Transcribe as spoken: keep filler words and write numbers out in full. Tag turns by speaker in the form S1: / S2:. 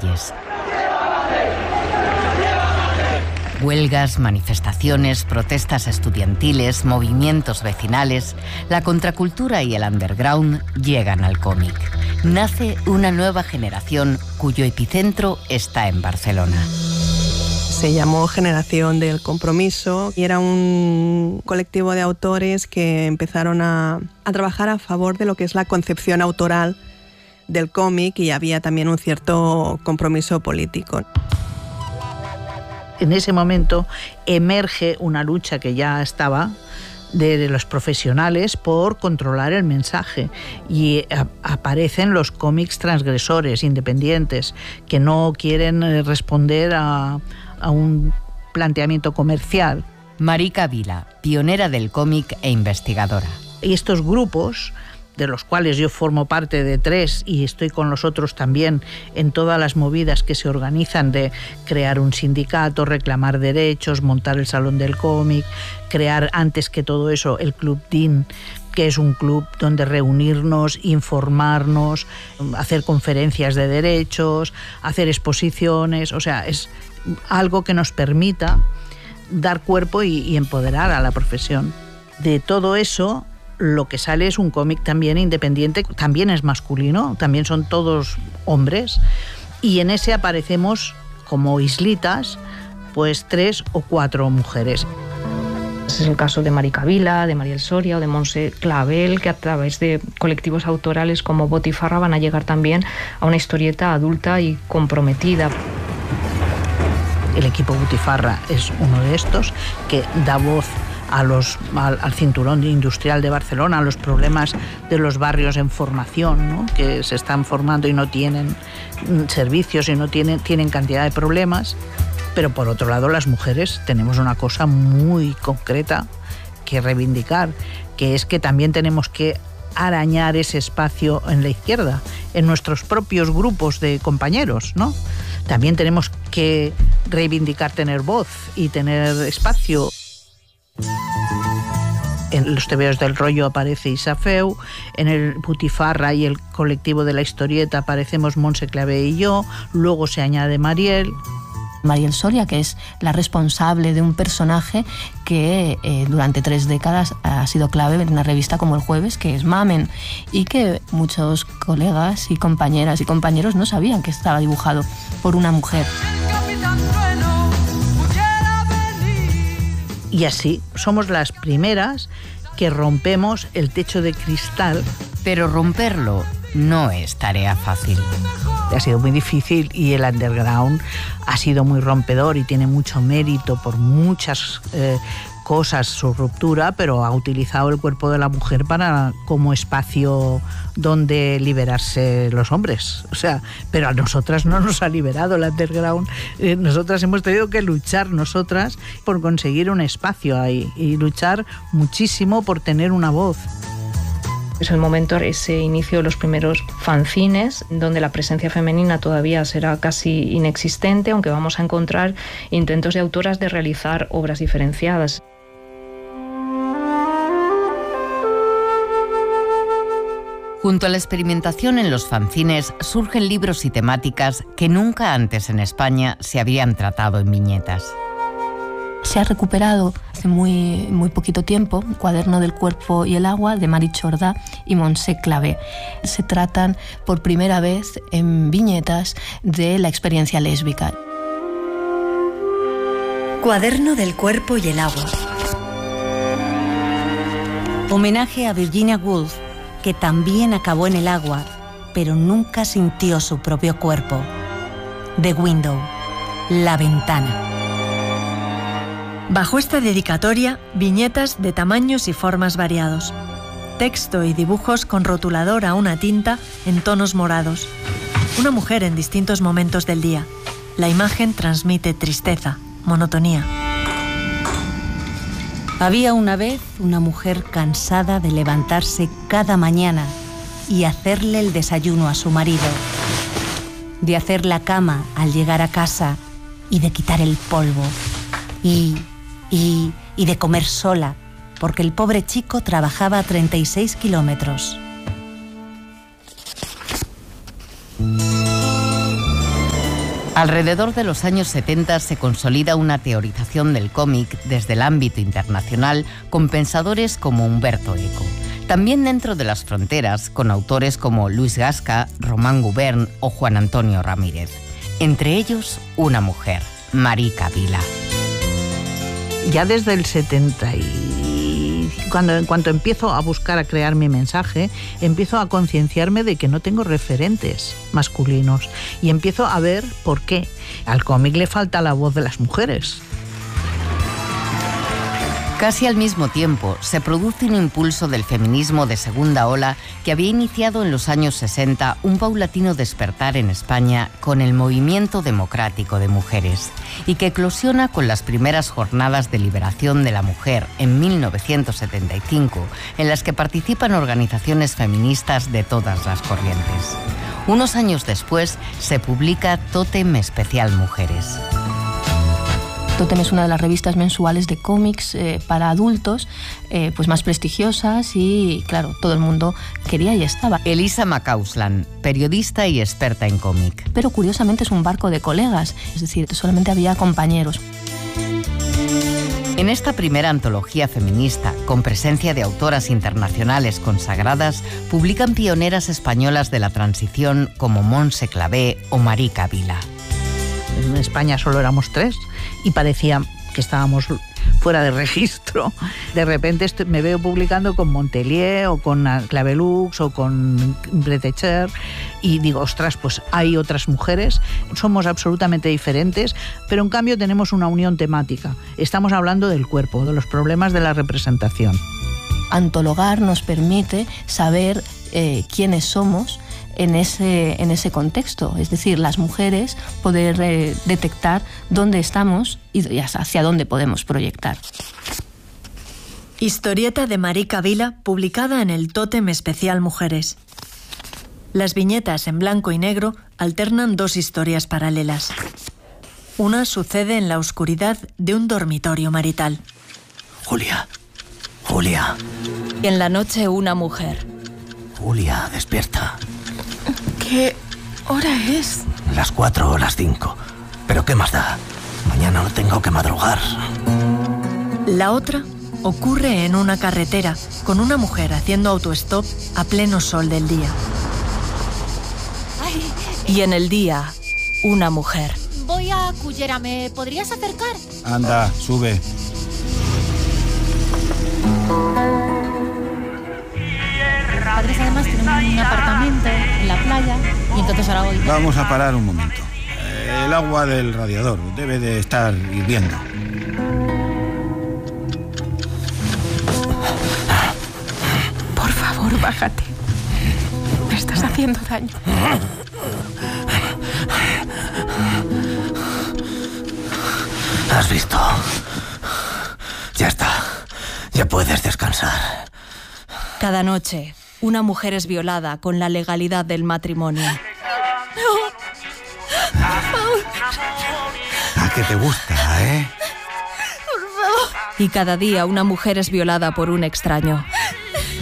S1: calles. Huelgas, manifestaciones, protestas estudiantiles, movimientos vecinales, la contracultura y el underground llegan al cómic. Nace una nueva generación cuyo epicentro está en Barcelona.
S2: Se llamó Generación del Compromiso y era un colectivo de autores que empezaron a, a trabajar a favor de lo que es la concepción autoral del cómic, y había también un cierto compromiso político.
S3: En ese momento emerge una lucha que ya estaba de los profesionales por controlar el mensaje, y a- aparecen los cómics transgresores, independientes, que no quieren responder a, a un planteamiento comercial.
S1: Marica Vila, pionera del cómic e investigadora.
S3: Y estos grupos, de los cuales yo formo parte de tres y estoy con los otros también en todas las movidas que se organizan de crear un sindicato, reclamar derechos, montar el Salón del Cómic, crear antes que todo eso el Club D I N, que es un club donde reunirnos, informarnos, hacer conferencias de derechos, hacer exposiciones, o sea, es algo que nos permita dar cuerpo y, y empoderar a la profesión. De todo eso, lo que sale es un cómic también independiente, también es masculino, también son todos hombres, y en ese aparecemos como islitas, pues tres o cuatro mujeres.
S4: Es el caso de Marica Vila, de Mariel Soria o de Montse Clavel, que a través de colectivos autorales como Botifarra van a llegar también a una historieta adulta y comprometida.
S3: El equipo Botifarra es uno de estos que da voz a los, al, al cinturón industrial de Barcelona, a los problemas de los barrios en formación, ¿no? Que se están formando y no tienen servicios y no tienen, tienen cantidad de problemas. Pero por otro lado, las mujeres tenemos una cosa muy concreta que reivindicar, que es que también tenemos que arañar ese espacio en la izquierda, en nuestros propios grupos de compañeros, ¿no? También tenemos que reivindicar tener voz y tener espacio. En los tebeos del rollo aparece Isafeu, en el Botifarra y el colectivo de la historieta aparecemos Montse Clavé y yo, luego se añade Mariel.
S5: Mariel Soria, que es la responsable de un personaje que eh, durante tres décadas ha sido clave en una revista como El Jueves, que es Mamen, y que muchos colegas y compañeras y compañeros no sabían que estaba dibujado por una mujer.
S3: Y así somos las primeras que rompemos el techo de cristal.
S1: Pero romperlo no es tarea fácil.
S3: Ha sido muy difícil y el underground ha sido muy rompedor y tiene mucho mérito por muchas eh, cosas su ruptura, pero ha utilizado el cuerpo de la mujer para como espacio donde liberarse los hombres. O sea, pero a nosotras no nos ha liberado el underground. Eh, nosotras hemos tenido que luchar nosotras por conseguir un espacio ahí y luchar muchísimo por tener una voz.
S4: Es el momento, ese inicio de los primeros fanzines, donde la presencia femenina todavía será casi inexistente, aunque vamos a encontrar intentos de autoras de realizar obras diferenciadas.
S1: Junto a la experimentación en los fanzines surgen libros y temáticas que nunca antes en España se habían tratado en viñetas.
S5: Se ha recuperado hace muy, muy poquito tiempo Cuaderno del Cuerpo y el Agua de Mari Chordà y Montse Clavé. Se tratan por primera vez en viñetas de la experiencia lésbica.
S6: Cuaderno del Cuerpo y el Agua. Homenaje a Virginia Woolf, que también acabó en el agua, pero nunca sintió su propio cuerpo. The Window, la ventana.
S7: Bajo esta dedicatoria, viñetas de tamaños y formas variados. Texto y dibujos con rotulador a una tinta en tonos morados. Una mujer en distintos momentos del día. La imagen transmite tristeza, monotonía.
S6: Había una vez una mujer cansada de levantarse cada mañana y hacerle el desayuno a su marido, de hacer la cama al llegar a casa y de quitar el polvo, y, y, y de comer sola, porque el pobre chico trabajaba a treinta y seis kilómetros.
S1: Alrededor de los años setenta se consolida una teorización del cómic desde el ámbito internacional con pensadores como Umberto Eco. También dentro de las fronteras, con autores como Luis Gasca, Román Gubern o Juan Antonio Ramírez. Entre ellos, una mujer, Marica Vila.
S3: Ya desde el setenta y... Cuando, en cuanto empiezo a buscar, a crear mi mensaje, empiezo a concienciarme de que no tengo referentes masculinos y empiezo a ver por qué. Al cómic le falta la voz de las mujeres.
S1: Casi al mismo tiempo, se produce un impulso del feminismo de segunda ola que había iniciado en los años sesenta un paulatino despertar en España con el movimiento democrático de mujeres y que eclosiona con las primeras jornadas de liberación de la mujer en mil novecientos setenta y cinco, en las que participan organizaciones feministas de todas las corrientes. Unos años después, se publica Tótem Especial Mujeres.
S5: Tótem es una de las revistas mensuales de cómics eh, para adultos eh, pues más prestigiosas y, claro, todo el mundo quería y estaba.
S1: Elisa Macauslan, periodista y experta en cómic.
S5: Pero curiosamente es un barco de colegas, es decir, solamente había compañeros.
S1: En esta primera antología feminista, con presencia de autoras internacionales consagradas, publican pioneras españolas de la transición como Montse Clavé o Marica Vila.
S3: En España solo éramos tres y parecía que estábamos fuera de registro. De repente me veo publicando con Montelier o con Clavelux o con Bretecher y digo, ostras, pues hay otras mujeres, somos absolutamente diferentes, pero en cambio tenemos una unión temática. Estamos hablando del cuerpo, de los problemas de la representación.
S5: Antologar nos permite saber eh, quiénes somos en ese, en ese contexto, es decir, las mujeres poder eh, detectar dónde estamos y hacia dónde podemos proyectar.
S7: Historieta de Marica Vila, publicada en el Tótem Especial Mujeres. Las viñetas en blanco y negro alternan dos historias paralelas. Una sucede en la oscuridad de un dormitorio marital.
S8: Julia, Julia.
S9: Y en la noche una mujer.
S8: Julia, despierta.
S10: ¿Qué hora es?
S8: Las cuatro o las cinco. ¿Pero qué más da? Mañana no tengo que madrugar.
S7: La otra ocurre en una carretera con una mujer haciendo autostop a pleno sol del día.
S9: Y en el día, una mujer.
S11: Voy a Cullera, ¿me podrías acercar?
S12: Anda, sube.
S11: Padres además tienen un apartamento en la playa y entonces ahora voy.
S12: Vamos a parar un momento. El agua del radiador debe de estar hirviendo.
S10: Por favor, bájate. Me estás haciendo daño.
S8: ¿Has visto? Ya está. Ya puedes descansar.
S9: Cada noche, una mujer es violada con la legalidad del matrimonio.
S12: ¿A qué te gusta, eh?
S9: Y cada día una mujer es violada por un extraño.